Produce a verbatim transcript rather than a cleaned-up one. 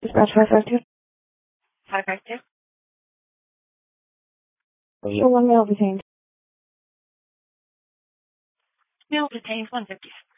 Dispatch five five two. five five two. Show one male detained. Male detained one fifty.